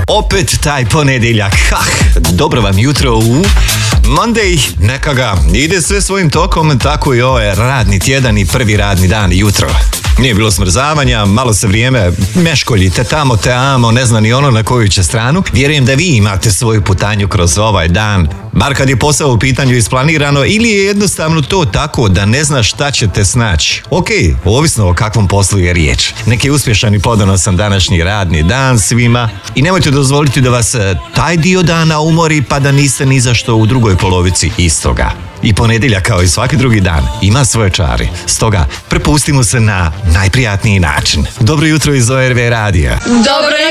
Opet taj ponedjeljak. Dobro vam jutro u Monday. Neka ga ide sve svojim tokom, tako i ovaj radni tjedan i prvi radni dan jutro. Nije bilo smrzavanja, malo se vrijeme meškoljite tamo te amo, ne zna ni ono na koju će stranu. Vjerujem da vi imate svoju putanju kroz ovaj dan, bar kad je posao u pitanju isplanirano ili je jednostavno to tako da ne znaš šta ćete snaći. Ok, ovisno o kakvom poslu je riječ. Neki uspješan i plodonosan današnji radni dan svima i nemojte dozvoliti da vas taj dio dana umori pa da niste ni za što u drugoj polovici istoga. I ponedjeljak kao i svaki drugi dan ima svoje čari. Stoga prepustimo se na najprijatniji način. Dobro jutro iz ORV radija. Dobro